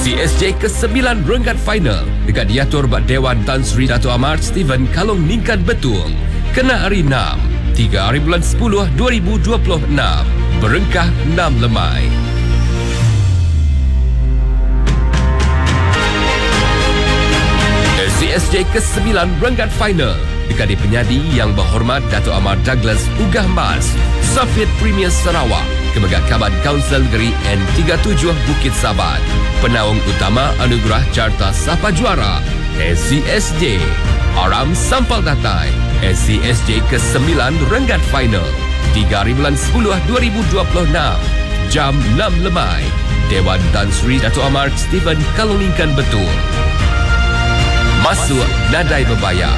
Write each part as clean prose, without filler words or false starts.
CSJ ke-9 Renggat Final dekat diatur buat Dewan Tan Sri Dato' Amar Steven Kalong Ningkan Betul. Kena hari 6, 3 hari bulan 10 2026. Berengkah 6 lemai. CSJ ke-9 Renggat Final dekat di penyadi yang berhormat Dato' Amar Douglas Ugah Mas, Safid Premier Sarawak, Kemegat Kaban Kaunsil Negeri N37 Bukit Sabat, Penaung Utama Anugerah Carta Sapa Juara, SCSJ, Aram Sampal Datai, SCSJ ke-9 Renggat Final, 3 hari bulan 10 2026, jam 6 lemai, Dewan Tan Sri Dato' Amar Steven Kalong Ningkan Betul. Masuk nadai berbayar.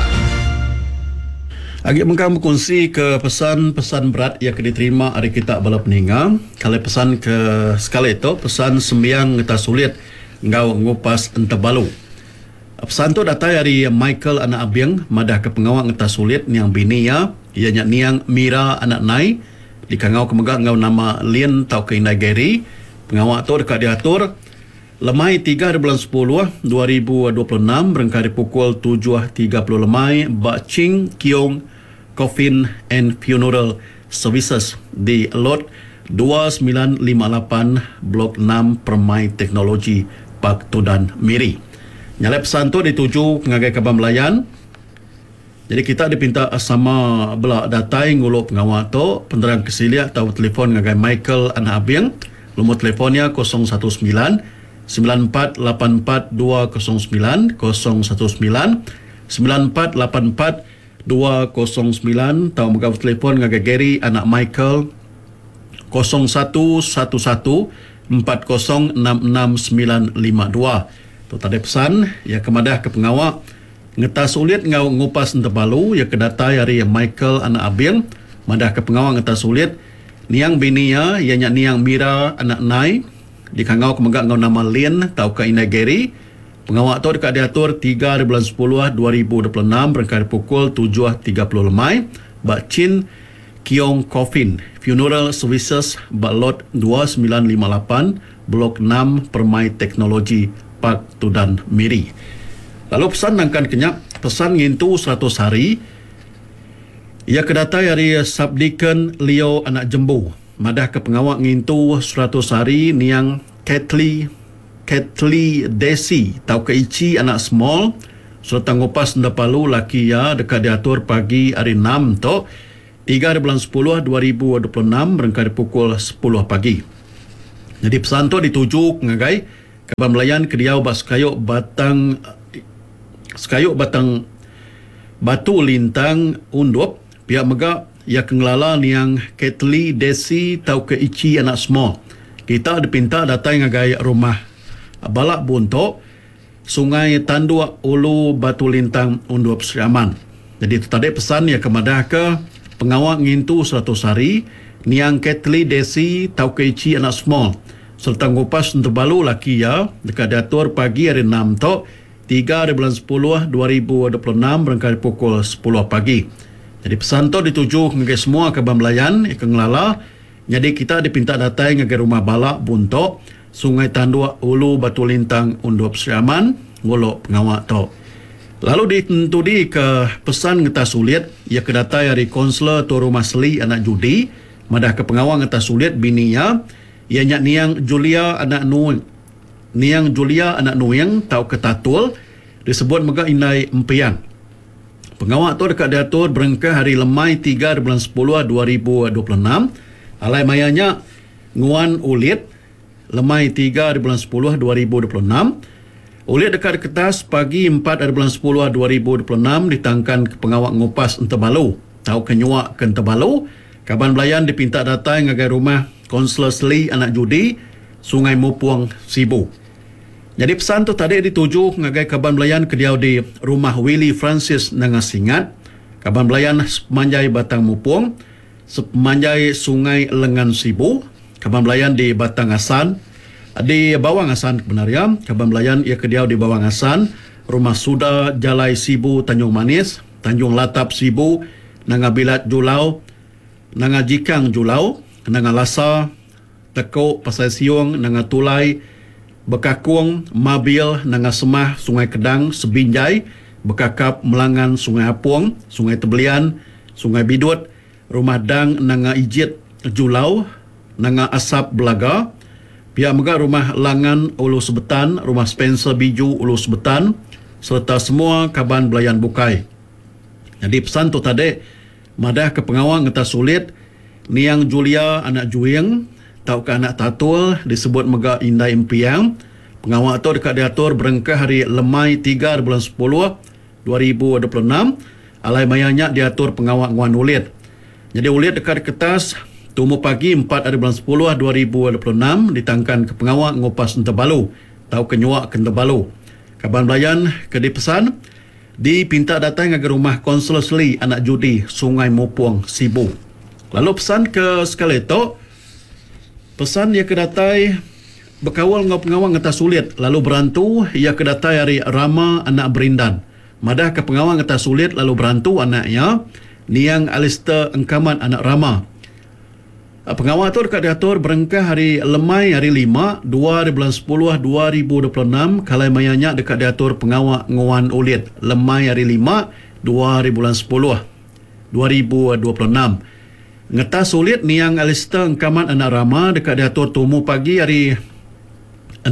Agak mengkam berkongsi ke pesan-pesan berat yang diterima hari kita bala peninga. Kalau pesan ke sekali itu, pesan sembiang ngeta sulit ngau ngupas ente balu. Pesan tu datang dari Michael anak Abiang, madah ke pengawal ngeta sulit niang bini ya, ianya niang Mira anak Nai, di kangau kemegak ngau nama Lien tau ke Indai Gary. Pengawal tu dekat diatur lemai 3 bulan 10 2026 berengkari pukul 7.30 lemai Bak Ching Kiong Coffin and Funeral Services di lot 2958 Blok 6 Permai Teknologi Pak Tudan Miri. Nyalai pesan tu dituju pengagai Kaban Melayan. Jadi kita dipinta sama belak datai nguluk pengawal tu penerang kesiliak atau telefon ngagai Michael anak Abiang. Nombor telefonnya 019 9484 209 019 9484 209 atau megawai telefon ngagai Gary anak Michael 0111 4066 952. Tu tadi pesan ya kemadah ke pengawal ngeta sulit ngau ngupas entebalu ya kedatai hari Michael anak Abiang madah ke pengawal ngeta sulit niang binia ya niang Mira anak Nai di kangau kemegak ngau nama Lien tau ke Indai Gary. Pengawal tu dekat diatur 3 bulan 10 2026 berengkari pukul 7.30 lemai Bak Chin Kiong Coffin Funeral Services Bak Lot 2958 Blok 6 Permai Teknologi Pak Tudan Miri. Lalu pesan nangkan kenyak pesan ngintu 100 hari ia kedatai hari Sabdikan Leo anak Jembu madah ke pengawal ngintu 100 hari niang Katli Desi tau ke Ichi anak small serta ngupas ndapalu laki ya dekat diatur pagi hari 6 to 3 bulan 10 2026 berengkari pukul 10 pagi. Jadi pesan tu dituju ngagai Kaban Melayan kediau bak sekayuk batang batu lintang undup pihak megak ia kengelala niang Katli Desi tau ke Ichi anak small. Kita dipinta datang ngagai rumah balak buntok Sungai Tandua Ulu Batu Lintang Undup Sri Aman. Jadi itu tadi pesan ya kemadah ke pengawal ngintu 100 hari niang Katli Desi tau ke Ichi anak small serta ngupas untuk balu laki ya dekat diatur pagi hari 6 to 3 bulan 10 2026 berengkari pukul 10 pagi. Jadi pesan tu dituju ke semua Kaban Melayan ikan ngelala. Jadi kita dipinta datang ke rumah balak buntok Sungai Tandua Ulu Batu Lintang Undup Sri Aman ngolok pengawal tu. Lalu ditentudi ke pesan ngeta sulit ia kedatai dari konselor tu rumah seli anak judi madah ke pengawal ngeta sulit bininya ia nyak niang Julia anak Nuyang tau ketatul disebut mega Indai Empiang. Pengawal tu dekat diatur berengkah hari lemai 3 bulan 10 2026 alai mayanya Nguan Ulit lemai 3 bulan 10 2026 Ulit dekat kertas pagi 4 bulan 10 2026 ditangkan ke pengawal ngupas entebalu tau kenyuak ke entebalu. Kaban Melayan dipinta datang ngagai rumah konselor seli anak judi Sungai Mupuang Sibu. Jadi pesan tu tadi dituju ngagai Kaban Melayan kediau di rumah Willie Francis Nangasingat. Kaban Melayan semanjai Batang Mupuang, semanjai Sungai Lengan Sibu. Kaban Melayan di Batang Asan, di Bawang Asan sebenarnya. Kaban Melayan ia kediau di Bawang Asan, rumah Suda Jalai Sibu Tanjung Manis, Tanjung Latap Sibu, Nangabilat Julau, Nangajikang Julau, Nangalasa, Tekok Pasai Siung, Nangatulai, Bekakung Mabil Nanga Semah Sungai Kedang Sebinjai, Bekakap Melangan Sungai Apung, Sungai Tebelian, Sungai Bidut, Rumah Dang Nanga Ijit Julau, Nanga Asap Belaga, pihak Mega Rumah Langan Ulu Sebetan, Rumah Spencer Biju Ulu Sebetan, serta semua kaban belayan Bukai. Jadi pesan tu tadi, madah ke pengawal ngeta sulit, Niang Julia anak Juing, tau ke anak Tatul, disebut Mega Indai Impiang. Pengawal tu dekat diatur berengkah hari Lemai 3 bulan 10 2026. Alai mayanya diatur pengawal nguan ulit. Jadi ulit dekat kertas tumu pagi 4 hari bulan 10 2026 ditangkan ke pengawal ngupas Entebalu, tau ke nyuak ke Entebalu. Kaban belayan ke dipesan dipinta datang ke rumah Konsul Seli anak judi Sungai Mupuang Sibu. Lalu pesan ke sekali tu, pesan ia kedatai berkawal ngau pengawal ngata sulit, lalu berantu ia kedatai hari Rama anak Berindan. Madah ke pengawal ngata sulit lalu berantu anaknya Niang Alistair Engkaman anak Rama. Pengawal tu dekat diatur berengkah hari Lemai hari 5 2 bulan 10 2026. Kalai mayanya dekat diatur pengawal nguan ulit Lemai hari 5 2 bulan 10 2026. Ngeta sulit Niang Alistair Engkaman anak Rama dekat diatur tumu pagi hari 6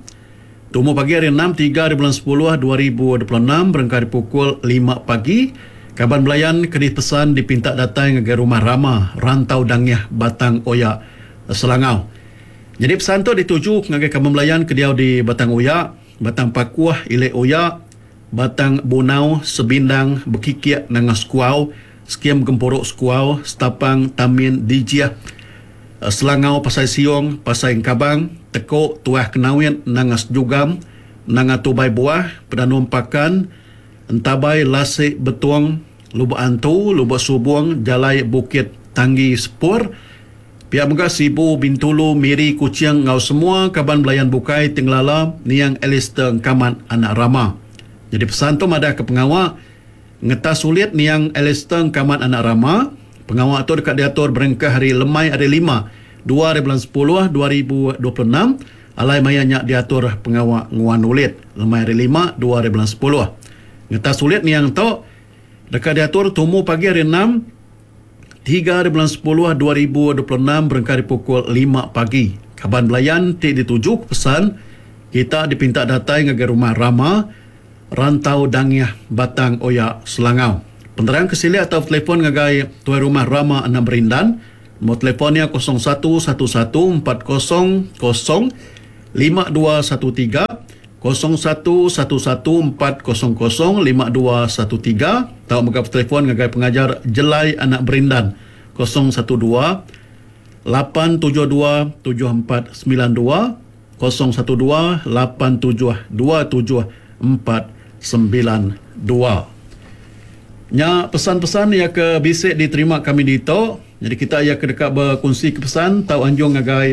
3 bulan 10 2026 berengkah di pukul 5 pagi. Kaban belayan kedih pesan dipinta datang ke rumah Rama Rantau Dangyah Batang Oyak Selangau. Jadi pesan tu dituju ke kaban belayan ke dia di Batang Oyak, Batang Pakuah Ile Oyak, Batang Bunau Sebindang Bekikiak Nanga Skuau, Skiem Gemporok Skuau, Setapang Tamin Dijiah Selangau Pasai Siong, Pasai Kabang, Tekok Tuah Kenawin Nangas Jugam, Nanga Tubai Buah, Pedanum Pakan, Entabai Lasik Betuang, Lubuk Antu, Lubuk Subuang, Jalai Bukit Tanggi Sepur, pihak Mega Sibu Bintulu Miri Kuciang ngau semua kaban belayan Bukai Tinglala Niang Alistair Engkaman anak Rama. Jadi pesan tu madah ke pengawal ngeta sulit Niang Alistair Engkaman anak Rama. Pengawal tu dekat diatur berengkah hari Lemai hari 5 2 bulan 10 2026. Alai mayanya diatur pengawal nguan ulit Lemai hari 5 2 bulan 10. Ngeta sulit ni yang tu dekat diatur tumu pagi hari 6 3 bulan 10 2026 berengkah di pukul 5 pagi. Kaban belayan ti dituju pesan kita dipinta datang ke rumah Rama Rantau Dangyah Batang Oyak Selangau. Penerang kesili atau telefon ngagai tuai rumah Rama anak Berindan. Nombor telefonnya 0111 400 5213 0111 400 5213. Tahu megap telefon ngagai pengajar Jelai anak Berindan 012 872 7492 012 872 492. Nya pesan-pesan yang ke bisik diterima kami di to. Jadi kita ia ke dekat berkongsi ke pesan tahu anjung ngagai